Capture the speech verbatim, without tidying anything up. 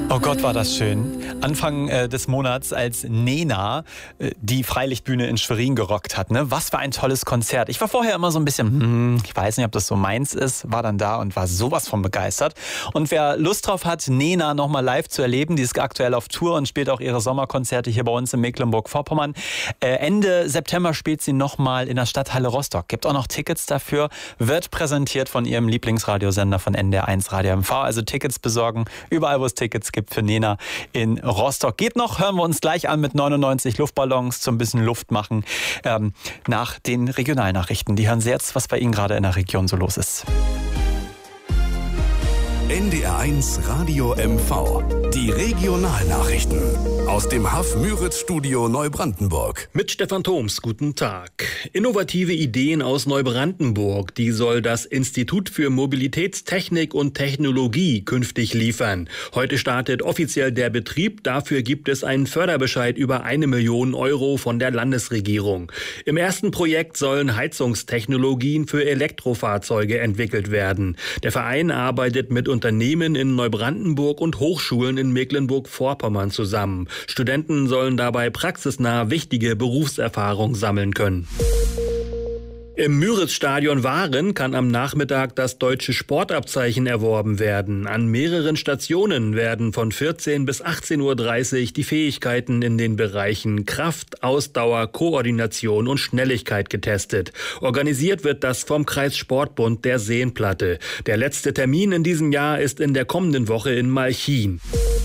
Oh Gott, war das schön. Anfang äh, des Monats, als Nena äh, die Freilichtbühne in Schwerin gerockt hat. Ne? Was für ein tolles Konzert. Ich war vorher immer so ein bisschen, hm, ich weiß nicht, ob das so meins ist, war dann da und war sowas von begeistert. Und wer Lust drauf hat, Nena nochmal live zu erleben, die ist aktuell auf Tour und spielt auch ihre Sommerkonzerte hier bei uns in Mecklenburg-Vorpommern. Äh, Ende September spielt sie nochmal in der Stadthalle Rostock. Gibt auch noch Tickets dafür. Wird präsentiert von ihrem Lieblingsradiosender von N D R eins Radio M V. Also Tickets besorgen, überall wo es Tickets gibt für Nena in Rostock. Geht noch, hören wir uns gleich an mit neunundneunzig Luftballons zum bisschen Luft machen ähm, nach den Regionalnachrichten. Die hören Sie jetzt, was bei Ihnen gerade in der Region so los ist. N D R eins Radio M V. Die Regionalnachrichten aus dem Haff-Müritz-Studio Neubrandenburg. Mit Stefan Thoms, guten Tag. Innovative Ideen aus Neubrandenburg, die soll das Institut für Mobilitätstechnik und Technologie künftig liefern. Heute startet offiziell der Betrieb. Dafür gibt es einen Förderbescheid über eine Million Euro von der Landesregierung. Im ersten Projekt sollen Heizungstechnologien für Elektrofahrzeuge entwickelt werden. Der Verein arbeitet mit Unternehmen in Neubrandenburg und Hochschulen in Mecklenburg-Vorpommern zusammen. Studenten sollen dabei praxisnah wichtige Berufserfahrung sammeln können. Im Müritz-Stadion Waren kann am Nachmittag das deutsche Sportabzeichen erworben werden. An mehreren Stationen werden von vierzehn bis achtzehn Uhr dreißig die Fähigkeiten in den Bereichen Kraft, Ausdauer, Koordination und Schnelligkeit getestet. Organisiert wird das vom Kreissportbund der Seenplatte. Der letzte Termin in diesem Jahr ist in der kommenden Woche in Malchin.